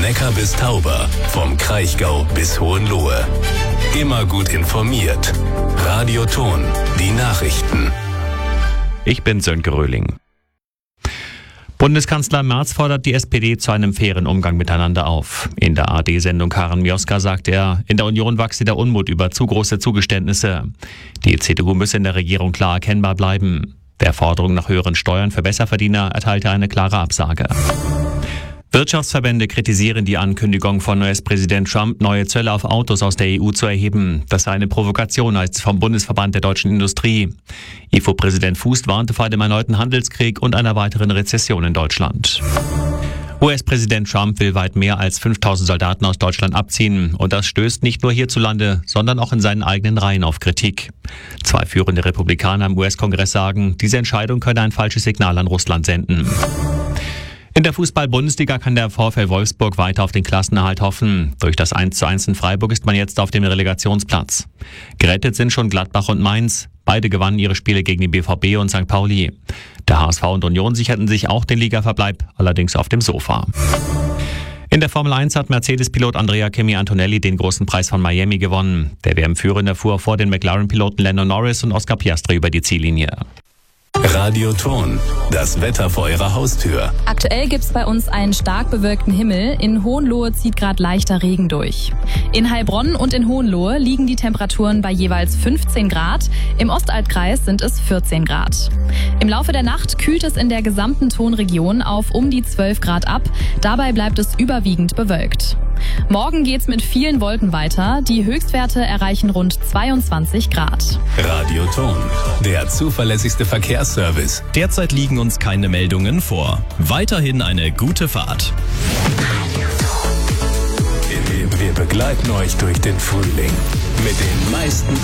Neckar bis Tauber, vom Kraichgau bis Hohenlohe. Immer gut informiert. Radio Thon, die Nachrichten. Ich bin Sönke Röhling. Bundeskanzler Merz fordert die SPD zu einem fairen Umgang miteinander auf. In der ARD-Sendung Karen Mioska sagt er, in der Union wachse der Unmut über zu große Zugeständnisse. Die CDU müsse in der Regierung klar erkennbar bleiben. Der Forderung nach höheren Steuern für Besserverdiener erteilte eine klare Absage. Wirtschaftsverbände kritisieren die Ankündigung von US-Präsident Trump, neue Zölle auf Autos aus der EU zu erheben. Das sei eine Provokation, heißt es vom Bundesverband der deutschen Industrie. IFO-Präsident Fuß warnte vor einem erneuten Handelskrieg und einer weiteren Rezession in Deutschland. US-Präsident Trump will weit mehr als 5000 Soldaten aus Deutschland abziehen. Und das stößt nicht nur hierzulande, sondern auch in seinen eigenen Reihen auf Kritik. 2 führende Republikaner im US-Kongress sagen, diese Entscheidung könne ein falsches Signal an Russland senden. In der Fußball-Bundesliga kann der VfL Wolfsburg weiter auf den Klassenerhalt hoffen. Durch das 1:1 in Freiburg ist man jetzt auf dem Relegationsplatz. Gerettet sind schon Gladbach und Mainz. Beide gewannen ihre Spiele gegen die BVB und St. Pauli. Der HSV und Union sicherten sich auch den Ligaverbleib, allerdings auf dem Sofa. In der Formel 1 hat Mercedes-Pilot Andrea Kimi Antonelli den großen Preis von Miami gewonnen. Der WM-Führende fuhr vor den McLaren-Piloten Lando Norris und Oscar Piastri über die Ziellinie. Radio Thon, das Wetter vor Ihrer Haustür. Aktuell gibt's bei uns einen stark bewölkten Himmel. In Hohenlohe zieht gerade leichter Regen durch. In Heilbronn und in Hohenlohe liegen die Temperaturen bei jeweils 15 Grad. Im Ostaltkreis sind es 14 Grad. Im Laufe der Nacht kühlt es in der gesamten Thonregion auf um die 12 Grad ab. Dabei bleibt es überwiegend bewölkt. Morgen geht's mit vielen Wolken weiter. Die Höchstwerte erreichen rund 22 Grad. Radio Thon, der zuverlässigste Verkehrsservice. Derzeit liegen uns keine Meldungen vor. Weiterhin eine gute Fahrt. Wir begleiten euch durch den Frühling mit den meisten